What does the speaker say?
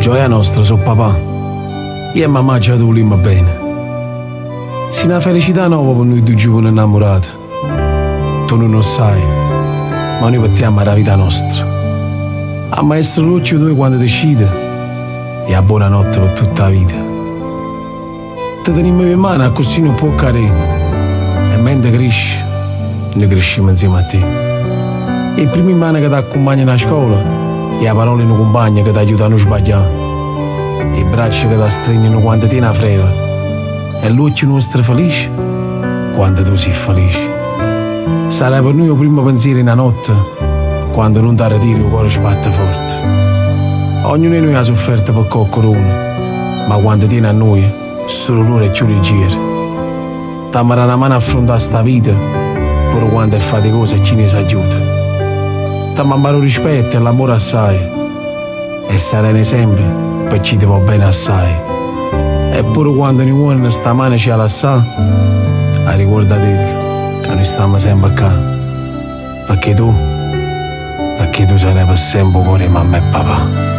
gioia nostra su papà. Io e mamma ci volimmo bene. Si una felicità nuova per noi due giovani innamorati. Tu non lo sai, ma noi partiamo alla vita nostra. A maestro Luccio tu quando decide e a buonanotte per tutta la vita. Ti teniamo in mano così non può cadere. E mentre cresci, noi cresciamo insieme a te. E il primo in mano che ti accompagnano a scuola e la parola in un compagno che ti aiuta a non sbagliare. E i bracci che ti stringono quando ti ne frega. E l'occhio nostro felice quando tu sei felice. Sarà per noi il primo pensiero in una notte quando non ti ritiri il cuore sbatte forte. Ognuno di noi ha sofferto per qualcuno, ma quando tiene a noi solo loro è più leggero. T'amare una mano a affrontare sta vita pure quando è faticosa e chi ne si aiuta. T'amare il rispetto e l'amore assai e sarai un esempio per chi ti va bene assai. E pure quando noi uomini sta mano ci ha lasciato, ricordati che noi stiamo sempre qua. Perché tu sarai per sempre cuore mamma e papà.